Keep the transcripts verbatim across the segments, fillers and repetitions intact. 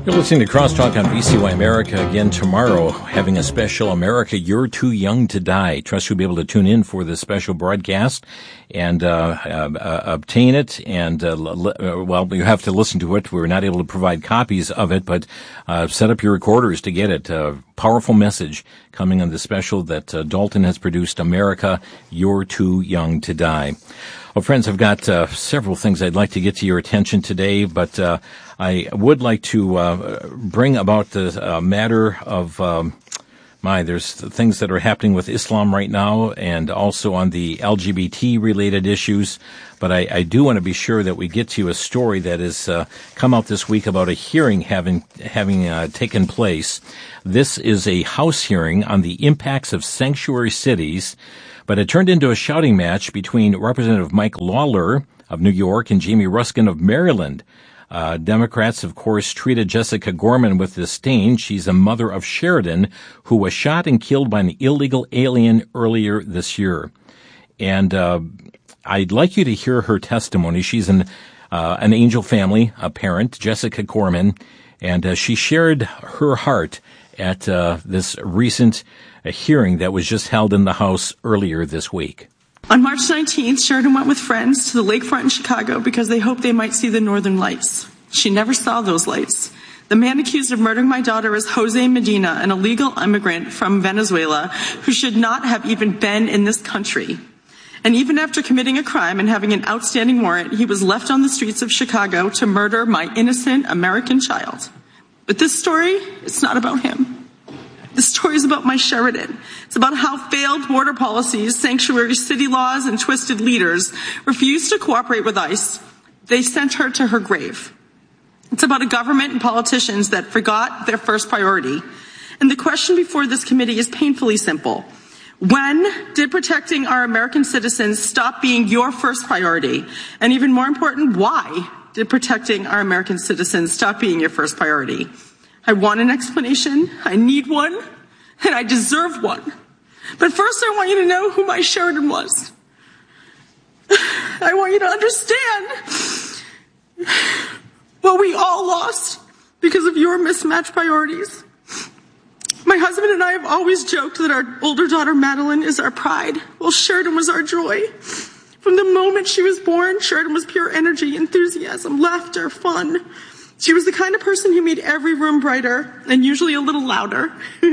You're listening to Crosstalk on V C Y America again tomorrow, having a special America You're Too Young to Die. Trust you'll be able to tune in for this special broadcast and uh, uh obtain it. And, uh, well, you have to listen to it. We're not able to provide copies of it, but uh set up your recorders to get it. Uh, powerful message coming on the special that uh, Dalton has produced, America You're Too Young to Die. Well, friends, I've got uh, several things I'd like to get to your attention today, but uh, I would like to uh, bring about the uh, matter of, um, my, there's things that are happening with Islam right now and also on the L G B T-related issues, but I, I do want to be sure that we get to a story that has uh, come out this week about a hearing having having uh, taken place. This is a House hearing on the impacts of sanctuary cities, but it turned into a shouting match between Representative Mike Lawler of New York and Jamie Ruskin of Maryland. Uh, Democrats, of course, treated Jessica Gorman with disdain. She's a mother of Sheridan, who was shot and killed by an illegal alien earlier this year. And uh, I'd like you to hear her testimony. She's an uh, an Angel family, a parent, Jessica Gorman, and uh, she shared her heart at uh, this recent uh, hearing that was just held in the House earlier this week. On March nineteenth, Sheridan went with friends to the lakefront in Chicago because they hoped they might see the northern lights. She never saw those lights. The man accused of murdering my daughter is Jose Medina, an illegal immigrant from Venezuela who should not have even been in this country. And even after committing a crime and having an outstanding warrant, he was left on the streets of Chicago to murder my innocent American child. But this story, it's not about him. The story is about my Sheridan. It's about how failed border policies, sanctuary city laws, and twisted leaders refused to cooperate with ICE. They sent her to her grave. It's about a government and politicians that forgot their first priority. And the question before this committee is painfully simple. When did protecting our American citizens stop being your first priority? And even more important, why did protecting our American citizens stop being your first priority? I want an explanation, I need one, and I deserve one. But first I want you to know who my Sheridan was. I want you to understand what we all lost because of your mismatched priorities. My husband and I have always joked that our older daughter Madeline is our pride. Well, Sheridan was our joy. From the moment she was born, Sheridan was pure energy, enthusiasm, laughter, fun. She was the kind of person who made every room brighter and usually a little louder.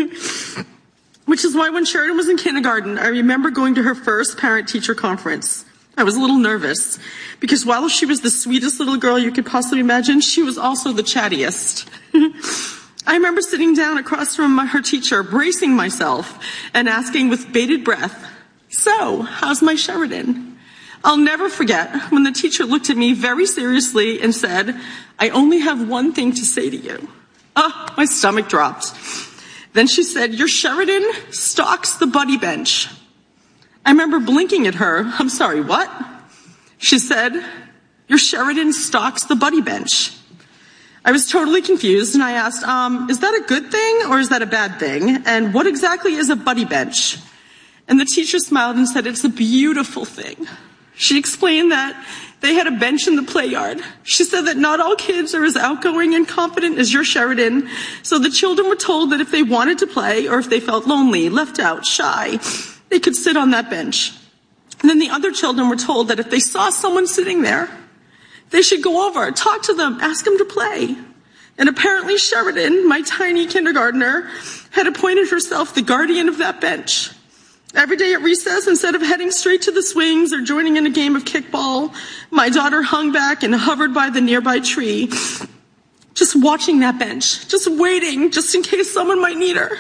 Which is why when Sheridan was in kindergarten, I remember going to her first parent-teacher conference. I was a little nervous because while she was the sweetest little girl you could possibly imagine, she was also the chattiest. I remember sitting down across from her teacher, bracing myself and asking with bated breath, "So, how's my Sheridan?" I'll never forget when the teacher looked at me very seriously and said, "I only have one thing to say to you." Oh, my stomach dropped. Then she said, "Your Sheridan stalks the buddy bench." I remember blinking at her. "I'm sorry, what?" She said, "Your Sheridan stalks the buddy bench." I was totally confused and I asked, um, is that a good thing or is that a bad thing? And what exactly is a buddy bench? And the teacher smiled and said, "It's a beautiful thing." She explained that they had a bench in the play yard. She said that not all kids are as outgoing and confident as your Sheridan, so the children were told that if they wanted to play or if they felt lonely, left out, shy, they could sit on that bench. And then the other children were told that if they saw someone sitting there, they should go over, talk to them, ask them to play. And apparently Sheridan, my tiny kindergartner, had appointed herself the guardian of that bench. Every day at recess, instead of heading straight to the swings or joining in a game of kickball, my daughter hung back and hovered by the nearby tree, just watching that bench, just waiting, just in case someone might need her.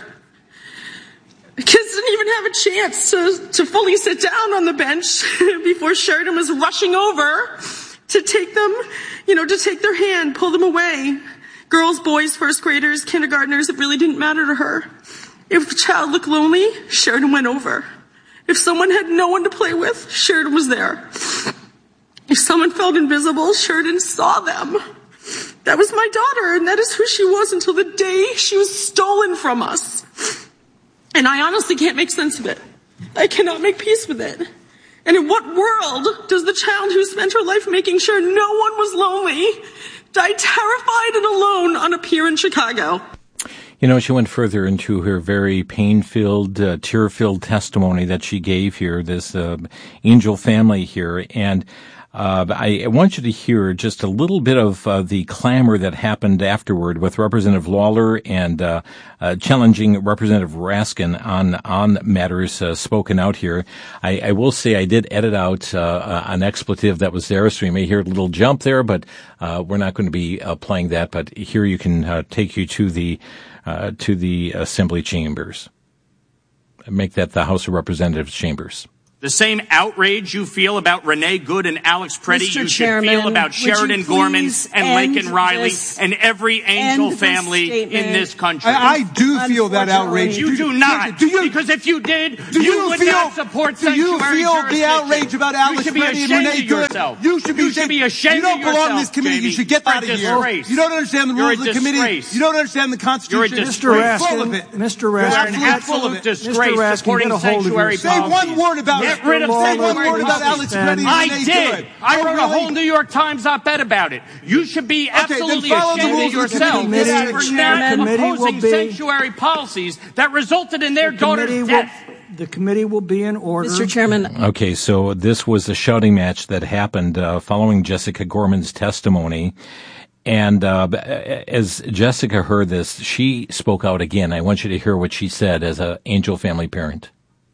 The kids didn't even have a chance to, to fully sit down on the bench before Sheridan was rushing over to take them, you know, to take their hand, pull them away. Girls, boys, first graders, kindergartners, it really didn't matter to her. If the child looked lonely, Sheridan went over. If someone had no one to play with, Sheridan was there. If someone felt invisible, Sheridan saw them. That was my daughter, and that is who she was until the day she was stolen from us. And I honestly can't make sense of it. I cannot make peace with it. And in what world does the child who spent her life making sure no one was lonely died terrified and alone on a pier in Chicago. You know, she went further into her very pain-filled, uh, tear-filled testimony that she gave here, this uh, angel family here. And uh, I, I want you to hear just a little bit of uh, the clamor that happened afterward with Representative Lawler and uh, uh, challenging Representative Raskin on on matters uh, spoken out here. I, I will say I did edit out uh, an expletive that was there, so you may hear a little jump there, but uh, we're not going to be uh, playing that. But here you can uh, take you to the Uh, to the Assembly chambers. Make that the House of Representatives chambers. The same outrage you feel about Renee Good and Alex Preddy, Mister you should Chairman, feel about Sheridan Gorman and Laken Riley and every angel family in this country. I, I do feel that outrage. You do not. Do you, because if you did, do you, you would feel, not support do you sanctuary feel jurisdiction. the outrage about Alex Preddy and Renee Good? Yourself. You should be, you should be ashamed You don't of belong yourself, in this committee. Jamie. You should get You're out of here. You don't understand the rules of the committee. You don't understand the Constitution. You're a Mister disgrace. Full of it. Mister You're Raskin, an absolute disgrace Raskin, supporting get a hold of sanctuary yourself. Say one word about Get it. rid of Say one sanctuary word about Alex Preddy and I Renee did. Good. I Oh, wrote really? a whole New York Times op-ed about it. You should be absolutely then follow the ashamed of rules of the yourself committee. Committee- for the not committee will opposing be- sanctuary policies that resulted in their The daughter's committee death. will- The committee will be in order. Mister Chairman. Okay, so this was a shouting match that happened uh, following Jessica Gorman's testimony. And uh, as Jessica heard this, she spoke out again. I want you to hear what she said as an angel family parent.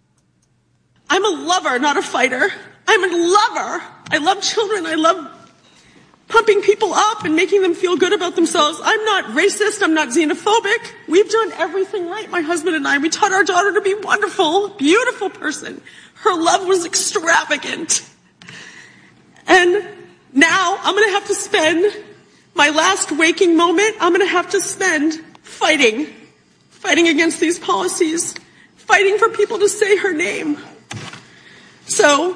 I'm a lover, not a fighter. I'm a lover. I love children. I love pumping people up and making them feel good about themselves. I'm not racist. I'm not xenophobic. We've done everything right, my husband and I. We taught our daughter to be wonderful, beautiful person. Her love was extravagant. And now I'm going to have to spend my last waking moment, I'm going to have to spend fighting, fighting against these policies, fighting for people to say her name. So,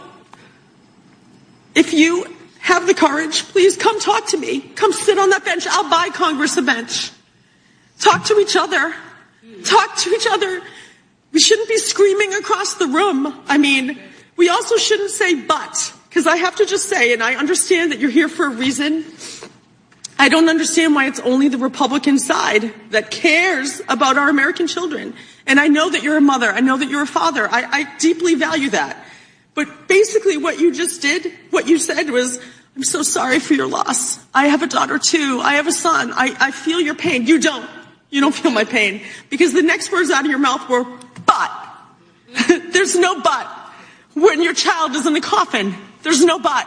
if you have the courage, please come talk to me. Come sit on that bench. I'll buy Congress a bench. Talk to each other. Talk to each other. We shouldn't be screaming across the room. I mean, we also shouldn't say but, because I have to just say, and I understand that you're here for a reason. I don't understand why it's only the Republican side that cares about our American children. And I know that you're a mother. I know that you're a father. I, I deeply value that. But basically what you just did, what you said was, I'm so sorry for your loss. I have a daughter too. I have a son. I, I feel your pain. You don't. You don't feel my pain. Because the next words out of your mouth were, but. There's no but. When your child is in the coffin, there's no but.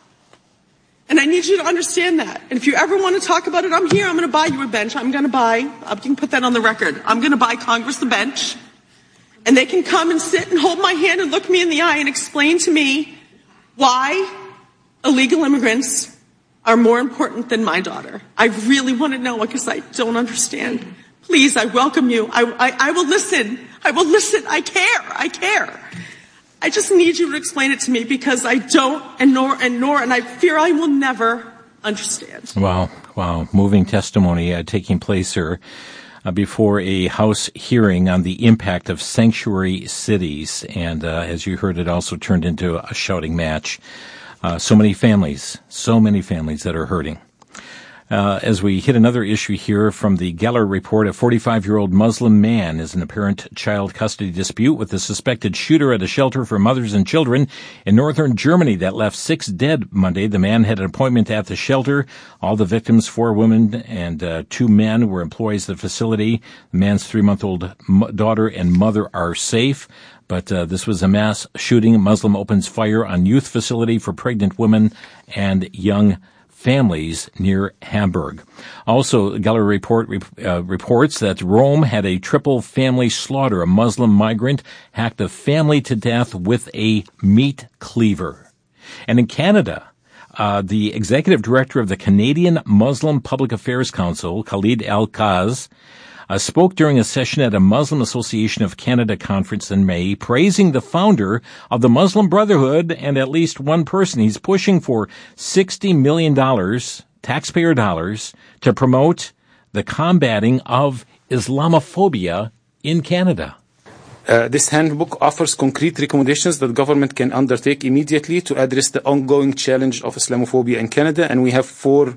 And I need you to understand that. And if you ever want to talk about it, I'm here. I'm going to buy you a bench. I'm going to buy, I can put that on the record. I'm going to buy Congress a bench. And they can come and sit and hold my hand and look me in the eye and explain to me why illegal immigrants are more important than my daughter. I really want to know because I don't understand. Please, I welcome you. I, I, I will listen. I will listen. I care. I care. I just need you to explain it to me because I don't, and nor, and nor, and I fear I will never understand. Wow, wow. Moving testimony uh, taking place here uh, before a House hearing on the impact of sanctuary cities. And uh, as you heard, it also turned into a shouting match. Uh, so many families, so many families that are hurting. Uh, as we hit another issue here from the Geller report, a forty-five-year-old Muslim man is in a parent-child custody dispute with the suspected shooter at a shelter for mothers and children in northern Germany that left six dead Monday. The man had an appointment at the shelter. All the victims, four women and uh, two men, were employees of the facility. The man's three-month-old m- daughter and mother are safe. But uh, this was a mass shooting. A Muslim opens fire on youth facility for pregnant women and young families near Hamburg. Also, the Geller report uh, reports that Rome had a triple family slaughter. A Muslim migrant hacked a family to death with a meat cleaver. And in Canada, uh, the executive director of the Canadian Muslim Public Affairs Council, Khalid Al-Kaz, Uh, spoke during a session at a Muslim Association of Canada conference in May, praising the founder of the Muslim Brotherhood and at least one person. He's pushing for sixty million dollars, taxpayer dollars, to promote the combating of Islamophobia in Canada. Uh, this handbook offers concrete recommendations that government can undertake immediately to address the ongoing challenge of Islamophobia in Canada, and we have four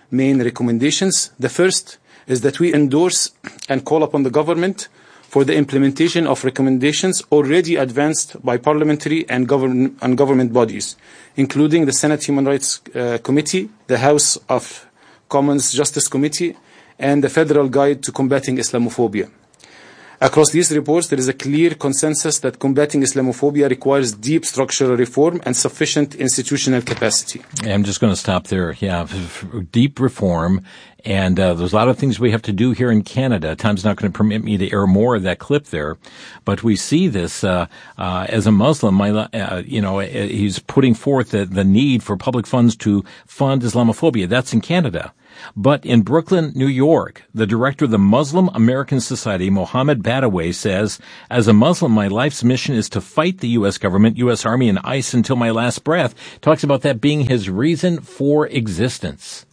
main recommendations. The first is that we endorse and call upon the government for the implementation of recommendations already advanced by parliamentary and government, and government bodies, including the Senate Human Rights uh, Committee, the House of Commons Justice Committee, and the Federal Guide to Combating Islamophobia. Across these reports, there is a clear consensus that combating Islamophobia requires deep structural reform and sufficient institutional capacity. I'm just going to stop there. Yeah, deep reform. And uh, there's a lot of things we have to do here in Canada. Time's not going to permit me to air more of that clip there. But we see this uh, uh as a Muslim, my, uh, you know, he's putting forth the, the need for public funds to fund Islamophobia. That's in Canada. But in Brooklyn, New York, the director of the Muslim American Society, Mohammed Badaway, says, as a Muslim, my life's mission is to fight the U S government, U S Army, and ICE until my last breath. Talks about that being his reason for existence.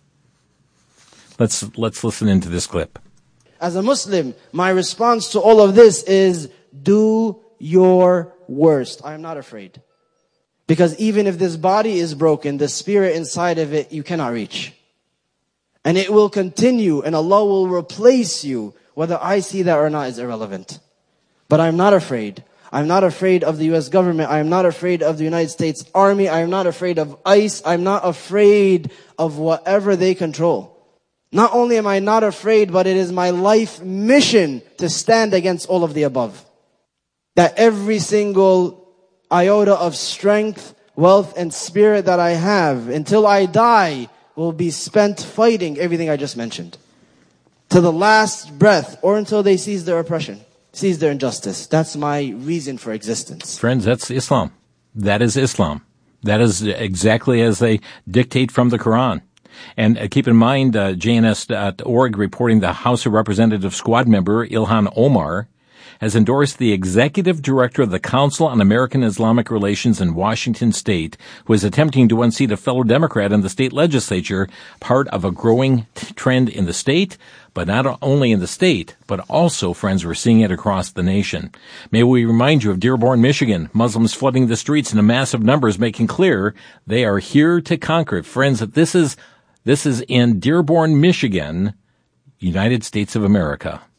Let's, let's listen into this clip. As a Muslim, my response to all of this is, do your worst. I am not afraid. Because even if this body is broken, the spirit inside of it, you cannot reach. And it will continue, and Allah will replace you. Whether I see that or not is irrelevant. But I'm not afraid. I'm not afraid of the U S government. I am not afraid of the United States Army. I am not afraid of ICE. I'm not afraid of whatever they control. Not only am I not afraid, but it is my life mission to stand against all of the above. That every single iota of strength, wealth, and spirit that I have, until I die, will be spent fighting everything I just mentioned. To the last breath, or until they cease their oppression, cease their injustice. That's my reason for existence. Friends, that's Islam. That is Islam. That is exactly as they dictate from the Quran. And uh, keep in mind, uh, J N S dot org reporting the House of Representatives squad member Ilhan Omar has endorsed the executive director of the Council on American Islamic Relations in Washington State, who is attempting to unseat a fellow Democrat in the state legislature, part of a growing t- trend in the state, but not only in the state, but also, friends, we're seeing it across the nation. May we remind you of Dearborn, Michigan, Muslims flooding the streets in massive numbers, making clear they are here to conquer. Friends, this is, this is in Dearborn, Michigan, United States of America.